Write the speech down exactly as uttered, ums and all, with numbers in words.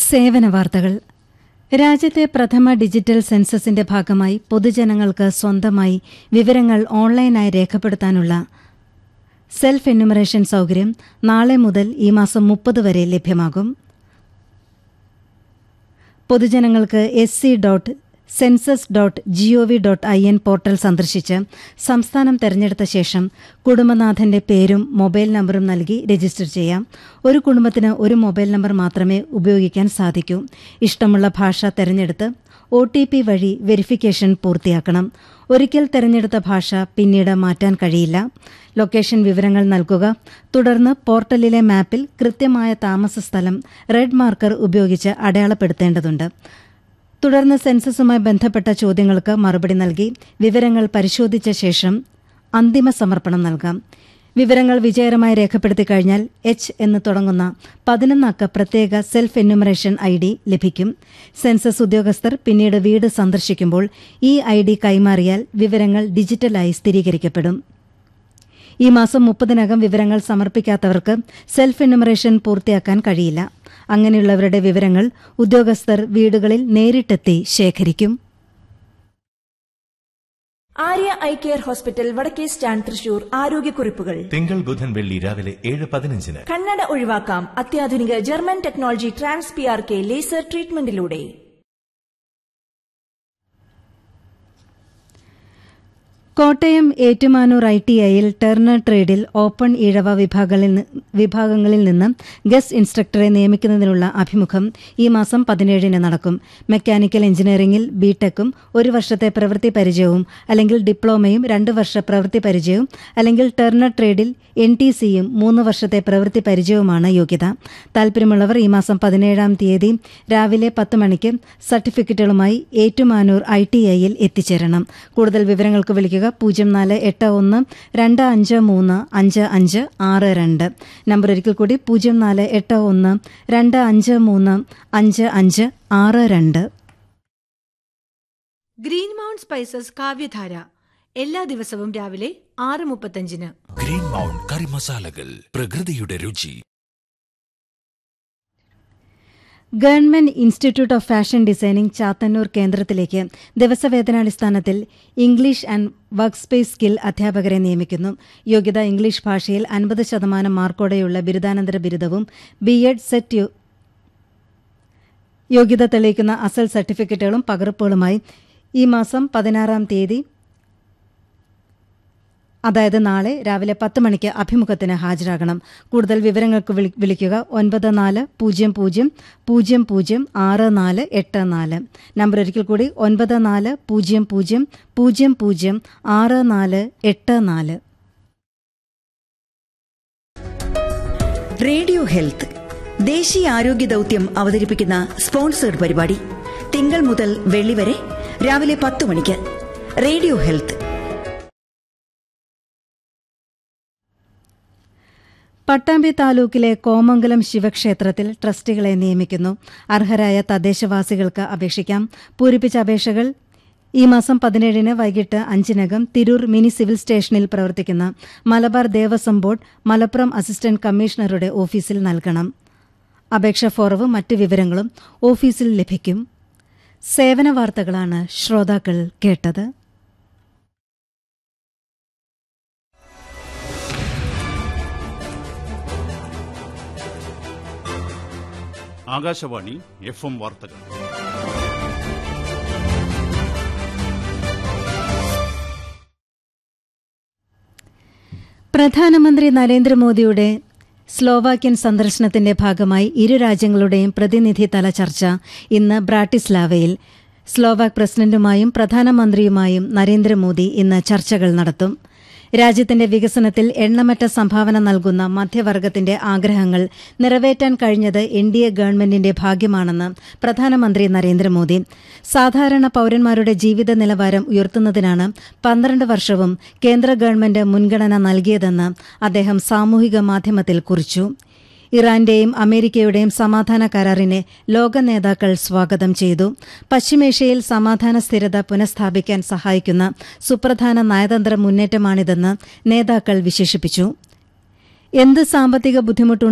സേവന വാർത്തകൾ. രാജ്യത്തെ പ്രഥമ ഡിജിറ്റൽ സെൻസസിന്റെ ഭാഗമായി പൊതുജനങ്ങൾക്ക് സ്വന്തമായി വിവരങ്ങൾ ഓൺലൈനായി രേഖപ്പെടുത്താനുള്ള സെൽഫ് എന്യൂമറേഷൻ സൌകര്യം നാളെ മുതൽ ഈ മാസം മുപ്പത് വരെ ലഭ്യമാകും. പൊതുജനങ്ങൾക്ക് S C dot census dot G O V dot I N portal സന്ദർശിച്ച് സംസ്ഥാനം തെരഞ്ഞെടുത്ത ശേഷം കുടുംബനാഥന്റെ പേരും മൊബൈൽ നമ്പറും നൽകി രജിസ്റ്റർ ചെയ്യാം. ഒരു കുടുംബത്തിന് ഒരു മൊബൈൽ നമ്പർ മാത്രമേ ഉപയോഗിക്കാൻ സാധിക്കൂ. ഇഷ്ടമുള്ള ഭാഷ തെരഞ്ഞെടുത്ത് ഒ ടി പി വഴി വെരിഫിക്കേഷൻ പൂർത്തിയാക്കണം. ഒരിക്കൽ തെരഞ്ഞെടുത്ത ഭാഷ പിന്നീട് മാറ്റാൻ കഴിയില്ല. ലൊക്കേഷൻ വിവരങ്ങൾ നൽകുക. തുടർന്ന് പോർട്ടലിലെ മാപ്പിൽ കൃത്യമായ താമസ സ്ഥലം റെഡ് മാർക്കർ ഉപയോഗിച്ച് അടയാളപ്പെടുത്തേണ്ടതുണ്ട്. തുടർന്ന് സെൻസസുമായി ബന്ധപ്പെട്ട ചോദ്യങ്ങൾക്ക് മറുപടി നൽകി വിവരങ്ങൾ പരിശോധിച്ച ശേഷം അന്തിമ സമർപ്പണം നൽകാം. വിവരങ്ങൾ വിജയകരമായി രേഖപ്പെടുത്തി കഴിഞ്ഞാൽ എച്ച് എന്ന് തുടങ്ങുന്ന പതിനൊന്നക്ക പ്രത്യേക സെൽഫ് എന്യൂമറേഷൻ ഐ ഡി ലഭിക്കും. സെൻസസ് ഉദ്യോഗസ്ഥർ പിന്നീട് വീട് സന്ദർശിക്കുമ്പോൾ ഈ ഐ ഡി കൈമാറിയാൽ വിവരങ്ങൾ ഡിജിറ്റലായി സ്ഥിരീകരിക്കപ്പെടും. ഈ മാസം മുപ്പതിനകം വിവരങ്ങൾ സമർപ്പിക്കാത്തവർക്ക് സെൽഫ് എന്യൂമറേഷൻ പൂർത്തിയാക്കാൻ കഴിയില്ല. അങ്ങനെയുള്ളവരുടെ വിവരങ്ങൾ ഉദ്യോഗസ്ഥർ വീടുകളിൽ നേരിട്ടെത്തി ശേഖരിക്കും. ആര്യ ഐ കെയർ ഹോസ്പിറ്റൽ വടക്കേ സ്റ്റാൻഡ് തൃശൂർ ആരോഗ്യക്കുറിപ്പുകൾ തിങ്കൾ ബുധൻ വെള്ളി രാവിലെ ഏഴ് പതിനഞ്ചിന്. കണ്ണട ഒഴിവാക്കാം അത്യാധുനിക German technology trans P R K laser ട്രീറ്റ്മെന്റിലൂടെ. Kottayam Ettumanoor I T ഐയിൽ ടേർണർ ട്രേഡിൽ ഓപ്പൺ ഈഴവ വിഭാഗങ്ങളിൽ നിന്ന് ഗസ്റ്റ് ഇൻസ്ട്രക്ടറെ നിയമിക്കുന്നതിനുള്ള അഭിമുഖം ഈ മാസം പതിനേഴിന് നടക്കും. മെക്കാനിക്കൽ എഞ്ചിനീയറിംഗിൽ ബിടെക്കും ഒരു വർഷത്തെ പ്രവൃത്തി പരിചയവും അല്ലെങ്കിൽ ഡിപ്ലോമയും രണ്ട് വർഷ പ്രവൃത്തി പരിചയവും അല്ലെങ്കിൽ ടേർണർ ട്രേഡിൽ എൻ ടി സിയും മൂന്ന് വർഷത്തെ പ്രവൃത്തി പരിചയവുമാണ് യോഗ്യത. താൽപര്യമുള്ളവർ ഈ മാസം പതിനേഴാം തീയതി രാവിലെ പത്ത് മണിക്ക് സർട്ടിഫിക്കറ്റുകളുമായി ഏറ്റുമാനൂർ ഐ ടി ഐയിൽ എത്തിച്ചേരണം. കൂടുതൽ വിവരങ്ങൾക്ക് വിളിക്കുക പൂജ്യം നാല് എട്ട് ഒന്ന് രണ്ട് അഞ്ച് മൂന്ന് അഞ്ച് അഞ്ച് ആറ് രണ്ട്. നമ്പർ ഒരിക്കൽ കൂടി പൂജ്യം നാല് എട്ട് ഒന്ന് രണ്ട് അഞ്ച് മൂന്ന് അഞ്ച് അഞ്ച് ആറ് രണ്ട്. ഗ്രീൻ മൗണ്ട് സ്പൈസസ് കാവ്യധാര എല്ലാ ദിവസവും രാവിലെ ആറ് മുപ്പത്തഞ്ചിന്. ഗ്രീൻ മൗണ്ട് കറി മസാലകൾ, പ്രകൃതിയുടെ രുചി. Government institute of fashion designing Chathannoor കേന്ദ്രത്തിലേക്ക് ദിവസവേതനാടിസ്ഥാനത്തിൽ English and work space skill അധ്യാപകരെ നിയമിക്കുന്നു. യോഗ്യത ഇംഗ്ലീഷ് ഭാഷയിൽ അൻപത് ശതമാനം മാർക്കോടെയുള്ള ബിരുദാനന്തര ബിരുദവും ബി എഡ് സെറ്റ് യോഗ്യത തെളിയിക്കുന്ന അസൽ സർട്ടിഫിക്കറ്റുകളും പകർപ്പുകളുമായി ഈ മാസം പതിനാറാം തീയതി അതായത് നാളെ രാവിലെ പത്ത് മണിക്ക് അഭിമുഖത്തിന് ഹാജരാകണം. കൂടുതൽ വിവരങ്ങൾക്ക് വിളിക്കുക ഒൻപത് നാല് പൂജ്യം പൂജ്യം പൂജ്യം പൂജ്യം ആറ് നാല് എട്ട് നാല്. നമ്പർ ഒരിക്കൽ കൂടി ഒൻപത് നാല് പൂജ്യം പൂജ്യം പൂജ്യം പൂജ്യം ആറ് നാല് എട്ട് നാല്. റേഡിയോ ഹെൽത്ത് ദേശീയ ആരോഗ്യ ദൌത്യം അവതരിപ്പിക്കുന്ന സ്പോൺസേഡ് പരിപാടി തിങ്കൾ മുതൽ വെള്ളി വരെ രാവിലെ പത്ത് മണിക്ക്. Radio health. പട്ടാമ്പി താലൂക്കിലെ കോമംഗലം ശിവക്ഷേത്രത്തിൽ ട്രസ്റ്റികളെ നിയമിക്കുന്നു. അർഹരായ തദ്ദേശവാസികൾക്ക് അപേക്ഷിക്കാം. പൂരിപ്പിച്ച അപേക്ഷകൾ ഈ മാസം പതിനേഴിന് വൈകിട്ട് അഞ്ചിനകം തിരൂർ മിനി സിവിൽ സ്റ്റേഷനിൽ പ്രവർത്തിക്കുന്ന മലബാർ ദേവസ്വം ബോർഡ് മലപ്പുറം അസിസ്റ്റന്റ് കമ്മീഷണറുടെ ഓഫീസിൽ നൽകണം. അപേക്ഷാ ഫോറവും മറ്റ് വിവരങ്ങളും ഓഫീസിൽ ലഭിക്കും. സേവന വാർത്തകളാണ് ശ്രോതാക്കൾ കേട്ടത്. ആകാശവാണി എഫ് എം വാർത്തകൾ. പ്രധാനമന്ത്രി നരേന്ദ്രമോദിയുടെ സ്ലോവാക്യൻ സന്ദർശനത്തിന്റെ ഭാഗമായി ഇരു രാജ്യങ്ങളുടെയും പ്രതിനിധിതല ചർച്ച ഇന്ന് ബ്രാട്ടിസ്ലാവയിൽ. സ്ലോവാക് പ്രസിഡന്റുമായും പ്രധാനമന്ത്രിയുമായും നരേന്ദ്രമോദി ഇന്ന് ചർച്ചകൾ നടത്തും. രാജ്യത്തിന്റെ വികസനത്തിൽ എണ്ണമറ്റ സംഭാവന നൽകുന്ന മധ്യവർഗത്തിന്റെ ആഗ്രഹങ്ങൾ നിറവേറ്റാൻ കഴിഞ്ഞത് എൻ ഡി എ ഗവൺമെന്റിന്റെ ഭാഗ്യമാണെന്ന് പ്രധാനമന്ത്രി നരേന്ദ്രമോദി. സാധാരണ പൌരന്മാരുടെ ജീവിത നിലവാരം ഉയർത്തുന്നതിനാണ് പന്ത്രണ്ട് വർഷവും കേന്ദ്ര ഗവൺമെന്റ് മുൻഗണന നൽകിയതെന്ന് അദ്ദേഹം സാമൂഹിക മാധ്യമത്തിൽ കുറിച്ചു. ഇറാന്റെയും അമേരിക്കയുടെയും സമാധാന കരാറിനെ ലോക നേതാക്കൾ സ്വാഗതം ചെയ്തു. പശ്ചിമേഷ്യയിൽ സമാധാന സ്ഥിരത പുനഃസ്ഥാപിക്കാൻ സഹായിക്കുന്ന സുപ്രധാന നയതന്ത്ര മുന്നേറ്റമാണിതെന്ന് നേതാക്കൾ വിശേഷിപ്പിച്ചു. എന്ത് സാമ്പത്തിക ബുദ്ധിമുട്ടും